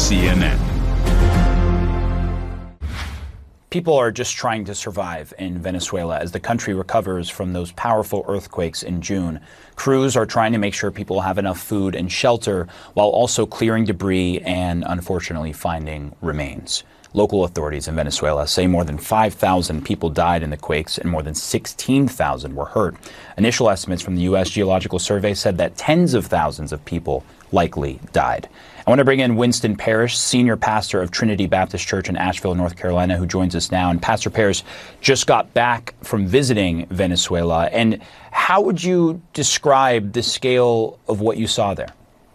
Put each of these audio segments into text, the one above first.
CNN. People are just trying to survive in Venezuela as the country recovers from those powerful earthquakes in June. Crews are trying to make sure people have enough food and shelter while also clearing debris and, unfortunately, finding remains. Local authorities in Venezuela say more than 5,000 people died in the quakes and more than 16,000 were hurt. Initial estimates from the U.S. Geological Survey said that tens of thousands of people likely died. I want to bring in Winston Parrish, senior pastor of Trinity Baptist Church in Asheville, North Carolina, who joins us now. And Pastor Parrish just got back from visiting Venezuela. And how would you describe the scale of what you saw there?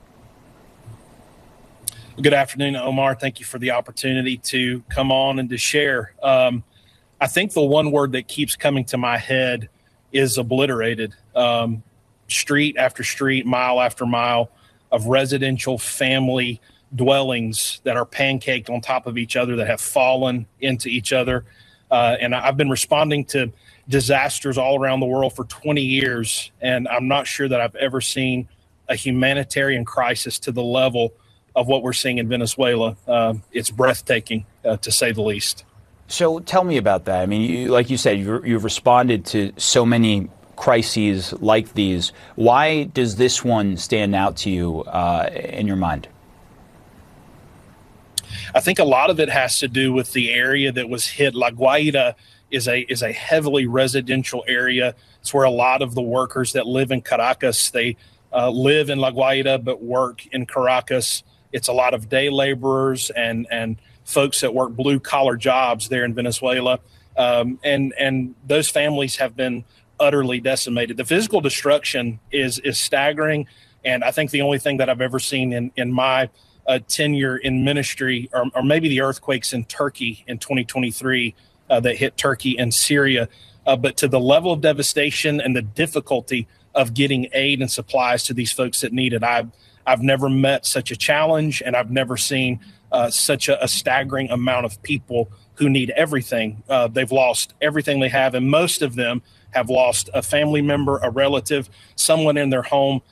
Good afternoon, Omar. Thank you for the opportunity to come on and to share. I think the one word that keeps coming to my head is obliterated. Street after street, mile after mile of residential family dwellings that are pancaked on top of each other, that have fallen into each other. And I've been responding to disasters all around the world for 20 years, and I'm not sure that I've ever seen a humanitarian crisis to the level of what we're seeing in Venezuela. It's breathtaking, to say the least. So tell me about that. I mean, like you said, you've responded to so many crises like these. Why does this one stand out to you in your mind? I think a lot of it has to do with the area that was hit. La Guaira is a heavily residential area. It's where a lot of the workers that live in Caracas, they live in La Guaira but work in Caracas. It's a lot of day laborers and folks that work blue collar jobs there in Venezuela. And those families have been utterly decimated. The physical destruction is staggering. And I think the only thing that I've ever seen in my tenure in ministry, or maybe the earthquakes in Turkey in 2023 that hit Turkey and Syria, but to the level of devastation and the difficulty of getting aid and supplies to these folks that need it. I've never met such a challenge, and I've never seen such a staggering amount of people who need everything. They've lost everything they have, and most of them have lost a family member, a relative, someone in their home